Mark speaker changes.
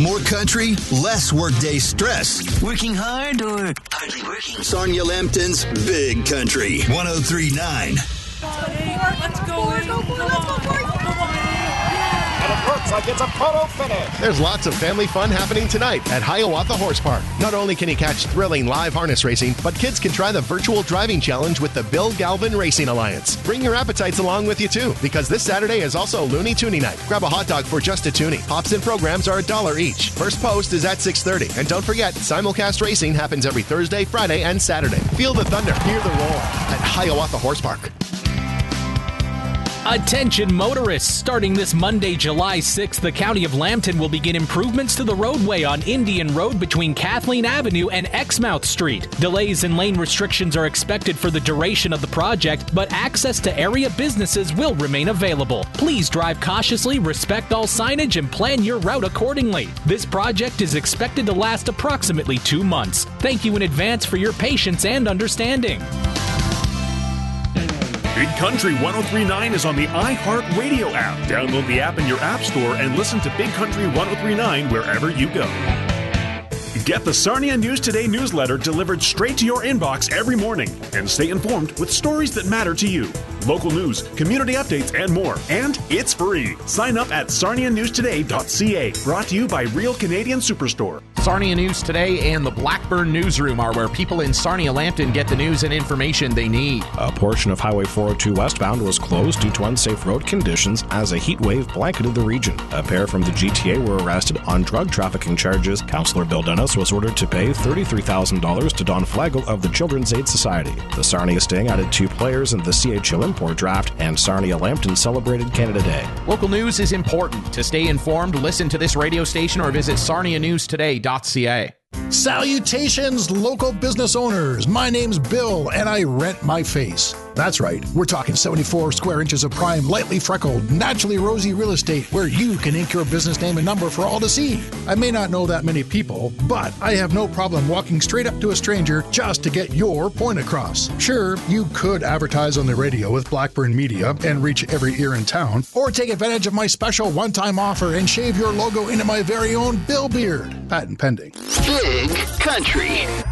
Speaker 1: More country, less workday stress.
Speaker 2: Working hard or hardly working?
Speaker 1: Sarnia Lambton's Big Country 103.9.
Speaker 3: Let's go.
Speaker 4: And it looks like it's a photo finish.
Speaker 5: There's lots of family fun happening tonight at Hiawatha Horse Park. Not only can you catch thrilling live harness racing, but kids can try the virtual driving challenge with the Bill Galvin Racing Alliance. Bring your appetites along with you too, because this Saturday is also Looney Toonie night. Grab a hot dog for just a toonie. Pops and programs are $1 each. First post is at 6:30. And don't forget, simulcast racing happens every Thursday, Friday, and Saturday. Feel the thunder, hear the roar at Hiawatha Horse Park.
Speaker 6: Attention motorists! Starting this Monday, July 6th, the County of Lambton will begin improvements to the roadway on Indian Road between Kathleen Avenue and Exmouth Street. Delays and lane restrictions are expected for the duration of the project, but access to area businesses will remain available. Please drive cautiously, respect all signage, and plan your route accordingly. This project is expected to last approximately 2 months. Thank you in advance for your patience and understanding.
Speaker 7: Big Country 103.9 is on the iHeartRadio app. Download the app in your app store and listen to Big Country 103.9 wherever you go. Get the Sarnia News Today newsletter delivered straight to your inbox every morning and stay informed with stories that matter to you. Local news, community updates, and more. And it's free. Sign up at sarnianewstoday.ca. Brought to you by Real Canadian Superstore.
Speaker 8: Sarnia News Today and the Blackburn Newsroom are where people in Sarnia Lambton get the news and information they need.
Speaker 9: A portion of Highway 402 westbound was closed due to unsafe road conditions as a heat wave blanketed the region. A pair from the GTA were arrested on drug trafficking charges. Councillor Bill Dennis was ordered to pay $33,000 to Don Flagel of the Children's Aid Society. The Sarnia Sting added 2 players in the CHL import draft, and Sarnia Lambton celebrated Canada Day.
Speaker 8: Local news is important. To stay informed, listen to this radio station or visit sarnianewstoday.ca.
Speaker 10: Salutations, local business owners. My name's Bill, and I rent my face. That's right, we're talking 74 square inches of prime, lightly freckled, naturally rosy real estate where you can ink your business name and number for all to see. I may not know that many people, but I have no problem walking straight up to a stranger just to get your point across. Sure, you could advertise on the radio with Blackburn Media and reach every ear in town, or take advantage of my special one-time offer and shave your logo into my very own Bill beard. Patent pending.
Speaker 1: Big Country.